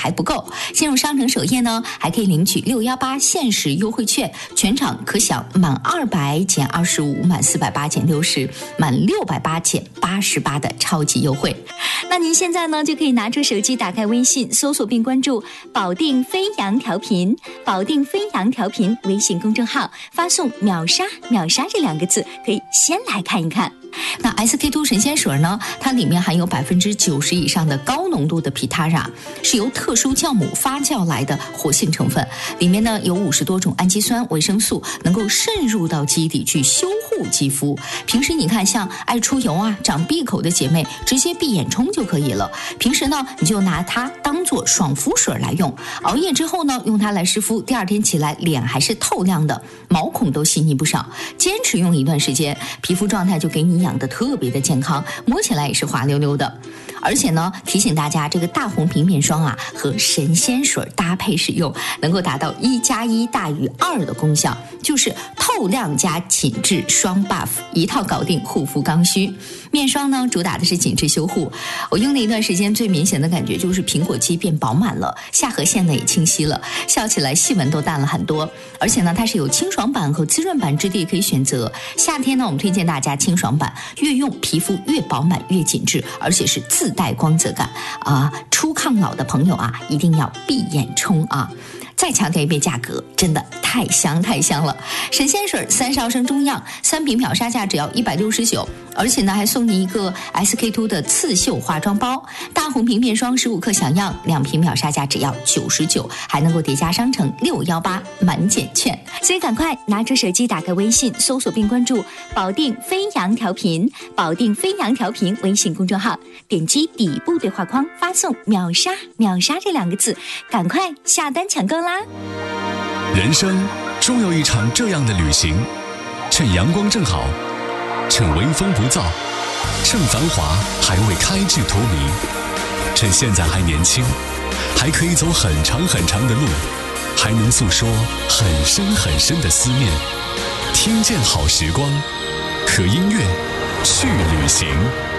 还不够。进入商城首页呢，还可以领取618限时优惠券，全场可享满200减25，满480减60，满680减88的超级优惠。那您现在呢就可以拿出手机，打开微信，搜索并关注保定飞扬调频，保定飞扬调频微信公众号，发送秒杀秒杀这2个字，可以先来看一看。那 SK2 神仙水呢，它里面含有90%以上的高浓度的皮塔拉，是由特殊酵母发酵来的活性成分，里面呢有50多种氨基酸、维生素，能够渗入到肌底去修护肌肤。平时你看像爱出油啊、长闭口的姐妹，直接闭眼冲就可以了。平时呢，你就拿它当做爽肤水来用，熬夜之后呢，用它来湿敷，第二天起来脸还是透亮的，毛孔都细腻不少。坚持用一段时间，皮肤状态就给你养得特别的健康，摸起来也是滑溜溜的。而且呢，提醒大家，这个大红瓶面霜啊和神仙水搭配使用，能够达到1+1大于2的功效，就是透亮加紧致双 buff， 一套搞定护肤刚需。面霜呢主打的是紧致修护，我用了一段时间，最明显的感觉就是苹果肌变饱满了，下颌线呢也清晰了，笑起来细纹都淡了很多。而且呢，它是有清爽版和滋润版之地可以选择。夏天呢，我们推荐大家清爽版，越用皮肤越饱满越紧致，而且是自带光泽感啊！初抗老的朋友啊，一定要闭眼冲啊！再强调一遍，价格真的太香太香了！神仙水30毫升中样，3瓶秒杀价只要169，而且呢还送你一个 SK2 的刺绣化妆包，大红瓶面霜15克小样，2瓶秒杀价只要99，还能够叠加商城618满减券。所以赶快拿出手机，打开微信，搜索并关注保定飞扬调频，保定飞扬调频微信公众号，点击底部对话框，发送秒杀秒杀这2个字，赶快下单抢购啦！ 人生终有一场这样的旅行，趁阳光正好，趁微风不燥，趁繁华还未开至荼蘼，趁现在还年轻，还可以走很长很长的路，还能诉说很深很深的思念。听见好时光，和音乐去旅行。